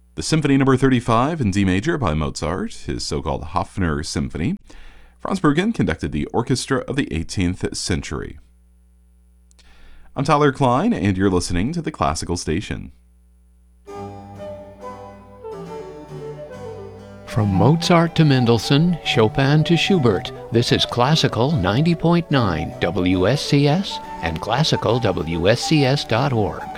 The Symphony No. 35 in D major by Mozart, his so-called Hofner Symphony. Franz Bergen conducted the orchestra of the 18th century. I'm Tyler Klein, and you're listening to the Classical Station. From Mozart to Mendelssohn, Chopin to Schubert, this is Classical 90.9 WSCS and classicalwscs.org.